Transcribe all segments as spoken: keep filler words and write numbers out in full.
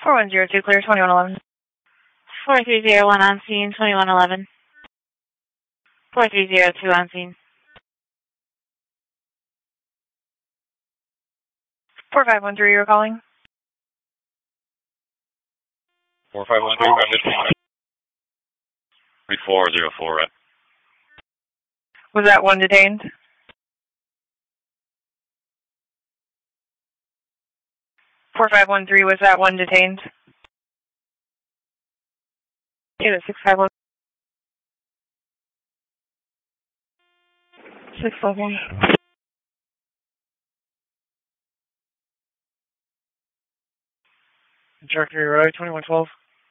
four one zero two, clear, twenty-one eleven. four three zero one on scene, twenty-one eleven. four three zero two on scene. four five one three, you're calling? four five one three, I'm missing. three four zero four, right? Was that one detained? four five one three, was that one detained? Unit six five one. six five one. Directory Road, twenty-one twelve.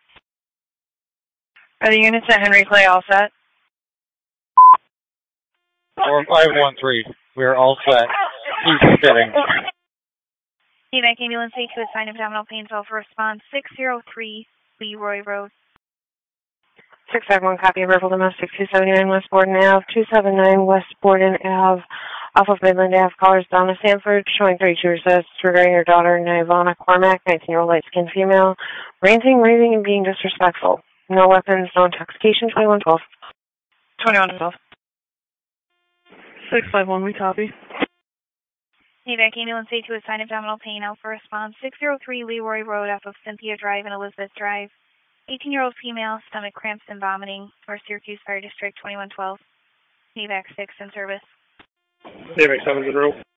Are the units at Henry Clay all set? four five one three, we're all set. Please fitting. Evac ambulance eight to a sign of abdominal pain, call for response six zero three Leroy Road. six five one, copy of verbal domestic, two seventy-nine West Borden Avenue, two seventy-nine West Borden Avenue, off of Midland Avenue, callers Donna Sanford, showing thirty-two resists regarding her daughter, Nivana Cormack, nineteen-year-old light-skinned female, ranting, raving, and being disrespectful. No weapons, no intoxication, twenty-one twelve. twenty-one twelve. six five one, we copy. Evac ambulance eight to a sign of abdominal pain, out for response six zero three Leroy Road, off of Cynthia Drive and Elizabeth Drive. eighteen-year-old female, stomach cramps and vomiting, North Syracuse Fire District, twenty-one twelve. Evac six in service. Evac seven in row.